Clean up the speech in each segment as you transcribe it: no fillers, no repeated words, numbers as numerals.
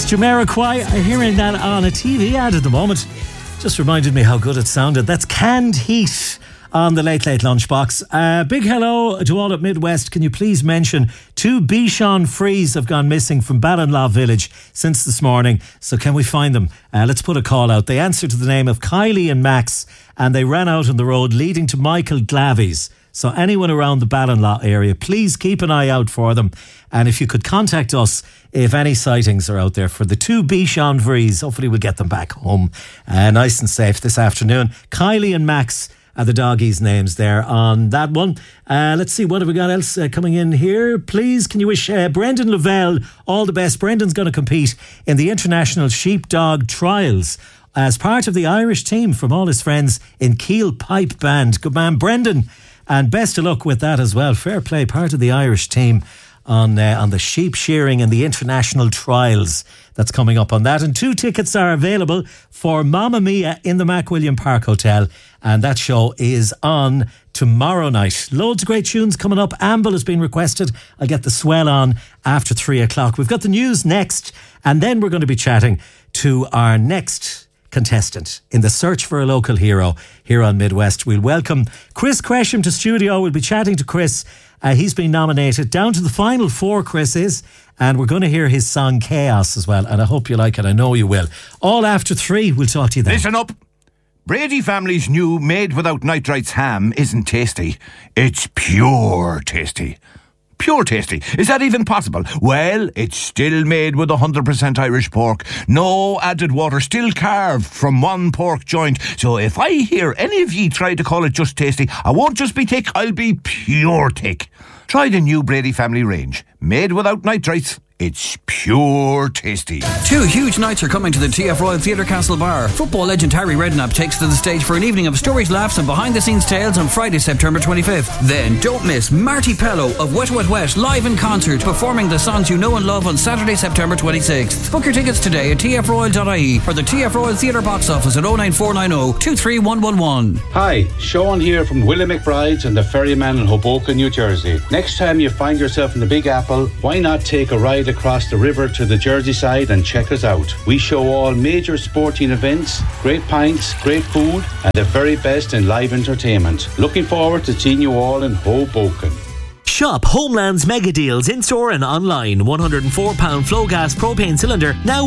Jamiroquai. I'm hearing that on a TV ad at the moment. Just reminded me how good it sounded. That's Canned Heat on the Late Late Lunchbox. Big hello to all at Midwest. Can you please mention 2 Bichon Frees have gone missing from Ballinlaw Village since this morning. So can we find them? Let's put a call out. They answer to the name of Kylie and Max, and they ran out on the road leading to Michael Glavies. So anyone around the Ballinlaw area, please keep an eye out for them. And if you could contact us if any sightings are out there for the 2 Bichon Frees, hopefully we'll get them back home nice and safe this afternoon. Kylie and Max are the doggies' names there on that one. Let's see, what have we got else coming in here? Please, can you wish Brendan Lavelle all the best? Brendan's going to compete in the International Sheepdog Trials as part of the Irish team from all his friends in Keele Pipe Band. Good man, Brendan. And best of luck with that as well. Fair play, part of the Irish team on the sheep shearing and the international trials that's coming up on that. And 2 tickets are available for Mamma Mia in the MacWilliam Park Hotel. And that show is on tomorrow night. Loads of great tunes coming up. Amble has been requested. I'll get the swell on after 3 o'clock. We've got the news next. And then we're going to be chatting to our next contestant in the search for a local hero here on Midwest. We'll welcome Chris Cresham to studio. We'll be chatting to Chris. He's been nominated down to the final 4, Chris is, and we're going to hear his song Chaos as well, and I hope you like it. I know you will. All after 3. We'll talk to you then. Listen up. Brady family's new made without nitrites ham isn't tasty. It's pure tasty. Pure tasty. Is that even possible? Well, it's still made with 100% Irish pork. No added water, still carved from one pork joint. So if I hear any of ye try to call it just tasty, I won't just be thick, I'll be pure thick. Try the new Brady family range. Made without nitrites. It's pure tasty. 2 huge nights are coming to the TF Royal Theatre Castlebar. Football legend Harry Redknapp takes to the stage for an evening of stories, laughs and behind-the-scenes tales on Friday, September 25th. Then don't miss Marty Pello of Wet Wet Wet live in concert, performing the songs you know and love on Saturday, September 26th. Book your tickets today at tfroyal.ie or the TF Royal Theatre box office at 09490 23111. Hi, Sean here from Willie McBride's and the Ferryman in Hoboken, New Jersey. Next time you find yourself in the Big Apple, why not take a ride across the river to the Jersey side and check us out. We show all major sporting events, great pints, great food and the very best in live entertainment. Looking forward to seeing you all in Hoboken. Shop Homeland's mega deals in store and online. £104 flow gas propane cylinder, now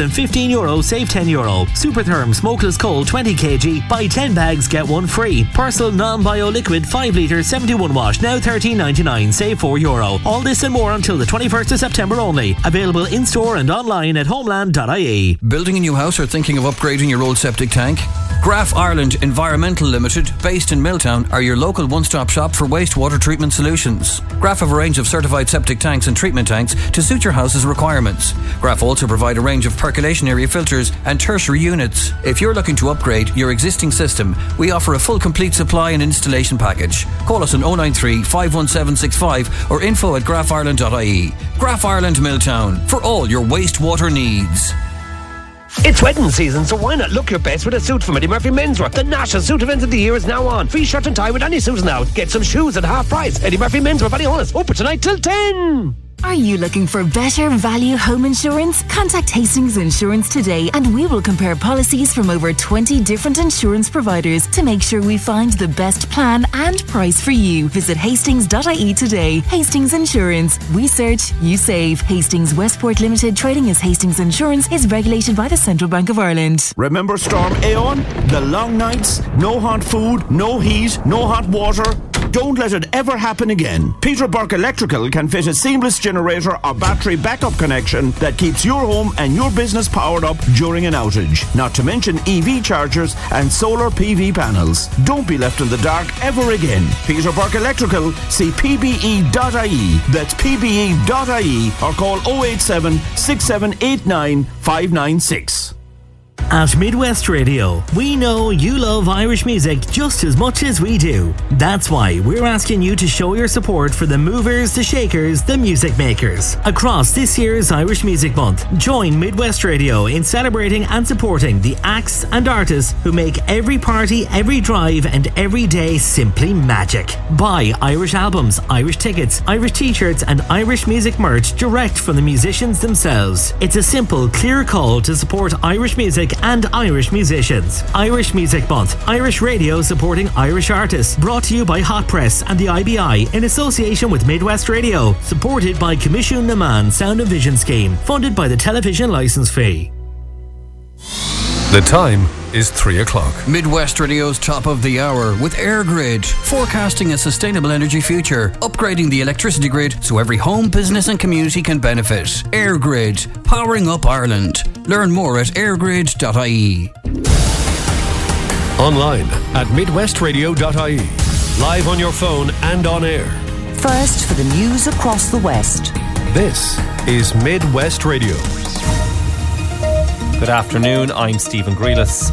€115, save €10. Supertherm smokeless coal 20 kg, buy 10 bags get 1 free. Persil non-bio liquid 5 litre 71 wash, now £13.99, save €4. All this and more until the 21st of September only. Available in store and online at homeland.ie. Building a new house or thinking of upgrading your old septic tank? Graf Ireland Environmental Limited, based in Milltown, are your local one-stop shop for wastewater treatment solutions. Graf have a range of certified septic tanks and treatment tanks to suit your house's requirements. Graf also provide a range of percolation area filters and tertiary units. If you're looking to upgrade your existing system, we offer a full complete supply and installation package. Call us on 093 51765 or info@grafireland.ie. Graf Ireland Milltown, for all your wastewater needs. It's wedding season, so why not look your best with a suit from Eddie Murphy Menswear? The national suit event of the year is now on. Free shirt and tie with any suit now. Get some shoes at half price. Eddie Murphy Menswear, Ballyhonus, open tonight till 10. Are you looking for better value home insurance? Contact Hastings Insurance today and we will compare policies from over 20 different insurance providers to make sure we find the best plan and price for you. Visit hastings.ie today. Hastings Insurance. We search, you save. Hastings Westport Limited, trading as Hastings Insurance, is regulated by the Central Bank of Ireland. Remember Storm Aeon? The long nights, no hot food, no heat, no hot water. Don't let it ever happen again. Peter Burke Electrical can fit a seamless generator or battery backup connection that keeps your home and your business powered up during an outage. Not to mention EV chargers and solar PV panels. Don't be left in the dark ever again. Peter Burke Electrical, see pbe.ie. That's pbe.ie or call 087 6789 596. At Midwest Radio, we know you love Irish music just as much as we do. That's why we're asking you to show your support for the movers, the shakers, the music makers. Across this year's Irish Music Month, join Midwest Radio in celebrating and supporting the acts and artists who make every party, every drive and every day simply magic. Buy Irish albums, Irish tickets, Irish t-shirts and Irish music merch direct from the musicians themselves. It's a simple, clear call to support Irish music and Irish musicians. Irish Music Month, Irish Radio supporting Irish artists. Brought to you by Hot Press and the IBI in association with Midwest Radio. Supported by Commission Naman Sound and Vision Scheme. Funded by the television licence fee. The time is 3 o'clock. Midwest Radio's top of the hour with EirGrid, forecasting a sustainable energy future, upgrading the electricity grid so every home, business and community can benefit. EirGrid, powering up Ireland. Learn more at airgrid.ie. Online at midwestradio.ie. Live on your phone and on air. First for the news across the West. This is Midwest Radio. Good afternoon, I'm Stephen Grealis.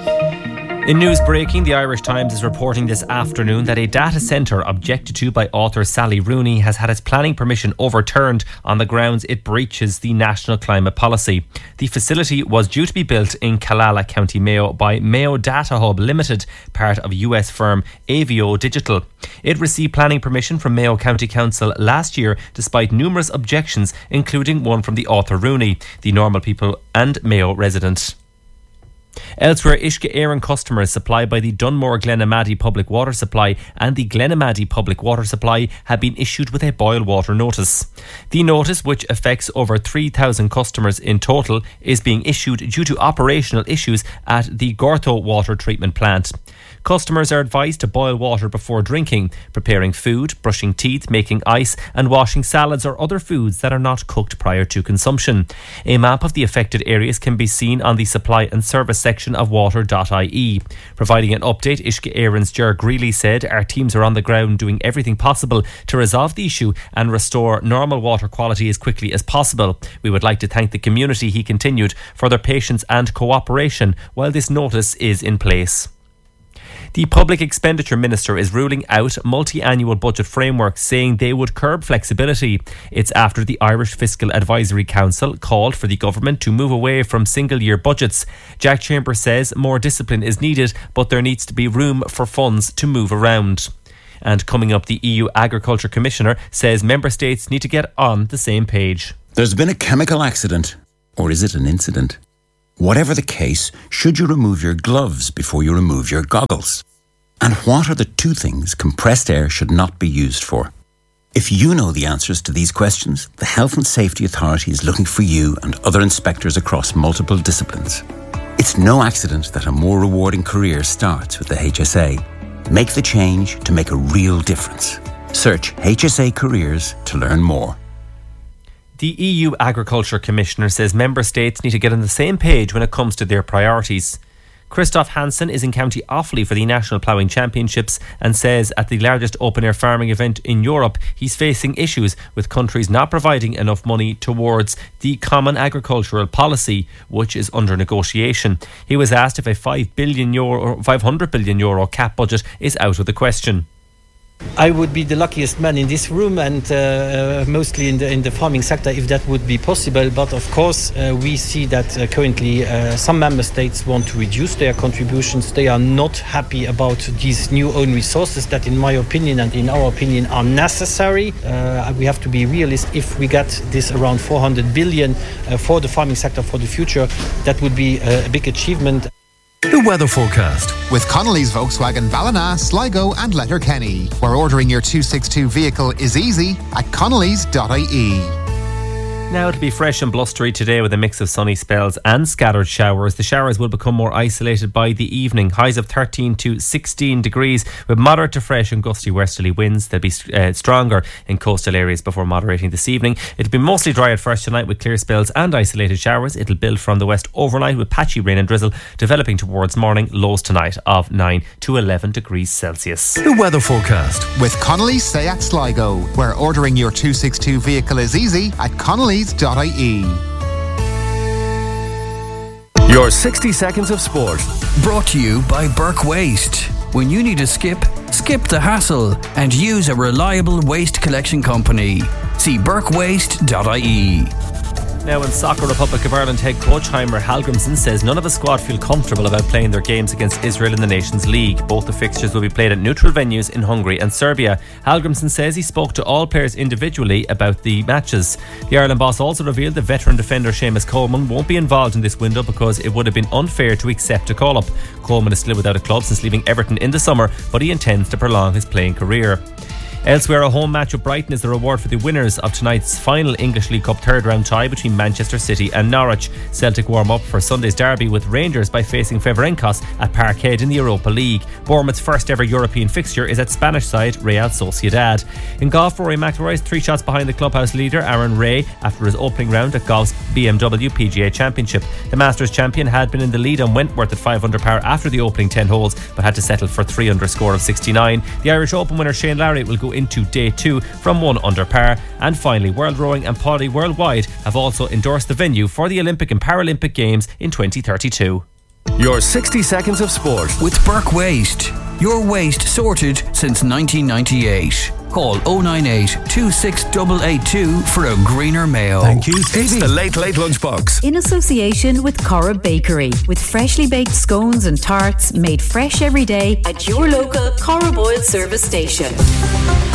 In news breaking, the Irish Times is reporting this afternoon that a data centre objected to by author Sally Rooney has had its planning permission overturned on the grounds it breaches the national climate policy. The facility was due to be built in Killala, County Mayo by Mayo Data Hub Limited, part of US firm AVO Digital. It received planning permission from Mayo County Council last year despite numerous objections, including one from the author Rooney, the Normal People and Mayo resident. Elsewhere, Uisce Éireann customers supplied by the Dunmore Glenamaddy Public Water Supply and the Glenamaddy Public Water Supply have been issued with a boil water notice. The notice, which affects over 3,000 customers in total, is being issued due to operational issues at the Gortho water treatment plant. Customers are advised to boil water before drinking, preparing food, brushing teeth, making ice and washing salads or other foods that are not cooked prior to consumption. A map of the affected areas can be seen on the supply and service section of water.ie. Providing an update, Uisce Éireann's Ger Greeley said, "Our teams are on the ground doing everything possible to resolve the issue and restore normal water quality as quickly as possible. We would like to thank the community," he continued, "for their patience and cooperation while this notice is in place." The Public Expenditure Minister is ruling out multi-annual budget frameworks, saying they would curb flexibility. It's after the Irish Fiscal Advisory Council called for the government to move away from single-year budgets. Jack Chambers says more discipline is needed, but there needs to be room for funds to move around. And coming up, the EU Agriculture Commissioner says member states need to get on the same page. There's been a chemical accident. Or is it an incident? Whatever the case, should you remove your gloves before you remove your goggles? And what are the two things compressed air should not be used for? If you know the answers to these questions, the Health and Safety Authority is looking for you and other inspectors across multiple disciplines. It's no accident that a more rewarding career starts with the HSA. Make the change to make a real difference. Search HSA Careers to learn more. The EU Agriculture Commissioner says member states need to get on the same page when it comes to their priorities. Christoph Hansen is in County Offaly for the National Ploughing Championships and says at the largest open-air farming event in Europe, he's facing issues with countries not providing enough money towards the Common Agricultural Policy, which is under negotiation. He was asked if a €500 billion cap budget is out of the question. I would be the luckiest man in this room and mostly in the farming sector if that would be possible. But of course, we see that currently some member states want to reduce their contributions. They are not happy about these new own resources that, in my opinion and in our opinion, are necessary. We have to be realistic. If we get this around 400 billion for the farming sector for the future, that would be a big achievement. The weather forecast with Connolly's Volkswagen Ballina, Sligo and Letterkenny, where ordering your 262 vehicle is easy at connolly's.ie. Now it'll be fresh and blustery today with a mix of sunny spells and scattered showers. The showers will become more isolated by the evening. Highs of 13 to 16 degrees with moderate to fresh and gusty westerly winds. They'll be stronger in coastal areas before moderating this evening. It'll be mostly dry at first tonight with clear spells and isolated showers. It'll build from the west overnight with patchy rain and drizzle developing towards morning. Lows tonight of 9 to 11 degrees Celsius. The weather forecast with Connolly's Seat Sligo, where ordering your 262 vehicle is easy at connolly's.ie. Your 60 seconds of sport. Brought to you by Burke Waste. When you need a skip the hassle and use a reliable waste collection company. See burkewaste.ie. Now in Soccer Republic of Ireland head coach Heimer Hallgrimsson says none of his squad feel comfortable about playing their games against Israel in the Nations League. Both the fixtures will be played at neutral venues in Hungary and Serbia. Hallgrimsson says he spoke to all players individually about the matches. The Ireland boss also revealed that veteran defender Seamus Coleman won't be involved in this window because it would have been unfair to accept a call-up. Coleman is still without a club since leaving Everton in the summer, but he intends to prolong his playing career. Elsewhere, a home match at Brighton is the reward for the winners of tonight's final English League Cup third round tie between Manchester City and Norwich. Celtic warm up for Sunday's derby with Rangers by facing Feverencos at Parkhead in the Europa League. Bournemouth's first ever European fixture is at Spanish side Real Sociedad. In golf, Rory McIlroy is 3 shots behind the clubhouse leader Aaron Ray after his opening round at golf's BMW PGA Championship. The Masters champion had been in the lead on Wentworth at 5 under par after the opening 10 holes, but had to settle for 3 under score of 69. The Irish Open winner Shane Lowry will go into day 2 from 1 under par. And finally, World Rowing and Poly Worldwide have also endorsed the venue for the Olympic and Paralympic Games in 2032. Your 60 seconds of sport with Burke Waste. Your waste sorted since 1998. Call 098 26882 for a greener Mayo. Thank you, Stevie. It's the Late Late Lunchbox. In association with Cora Bakery, with freshly baked scones and tarts made fresh every day at your local Cora Boyle service station.